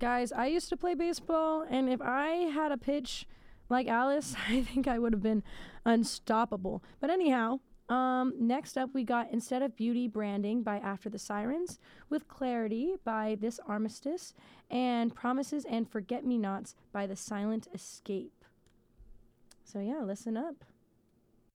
Guys, I used to play baseball, and if I had a pitch like Alice, I think I would have been unstoppable. But anyhow, next up we got Instead of Beauty Branding by After the Sirens, With Clarity by This Armistice, and Promises and Forget-Me-Nots by The Silent Escape. So yeah, listen up.